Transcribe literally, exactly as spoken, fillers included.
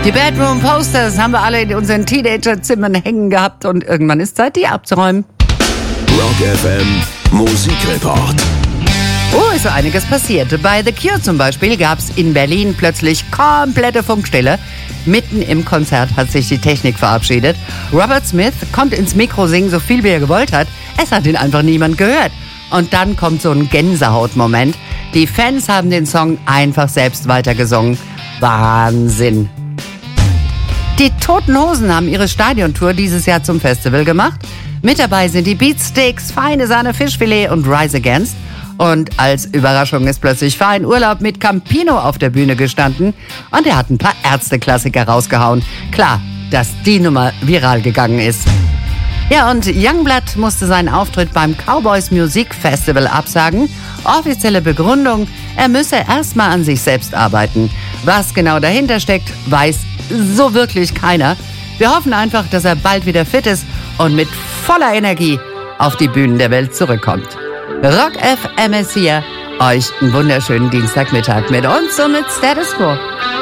Die Bedroom Posters haben wir alle in unseren Teenagerzimmern hängen gehabt und irgendwann ist Zeit, die abzuräumen. Rock F M Musikreport. Oh, ist so einiges passiert. Bei The Cure zum Beispiel gab es in Berlin plötzlich komplette Funkstille. Mitten im Konzert hat sich die Technik verabschiedet. Robert Smith konnte ins Mikro singen, so viel wie er gewollt hat. Es hat ihn einfach niemand gehört. Und dann kommt so ein Gänsehautmoment. Die Fans haben den Song einfach selbst weitergesungen. Wahnsinn! Die Toten Hosen haben ihre Stadiontour dieses Jahr zum Festival gemacht. Mit dabei sind die Beatsticks, Feine Sahne Fischfilet und Rise Against. Und als Überraschung ist plötzlich Fein Urlaub mit Campino auf der Bühne gestanden. Und er hat ein paar Ärzte-Klassiker rausgehauen. Klar, dass die Nummer viral gegangen ist. Ja, und Youngblood musste seinen Auftritt beim Cowboys Music Festival absagen. Offizielle Begründung, er müsse erstmal an sich selbst arbeiten. Was genau dahinter steckt, weiß so wirklich keiner. Wir hoffen einfach, dass er bald wieder fit ist und mit voller Energie auf die Bühnen der Welt zurückkommt. Rock F M ist hier. Euch einen wunderschönen Dienstagmittag mit uns und mit Status Quo.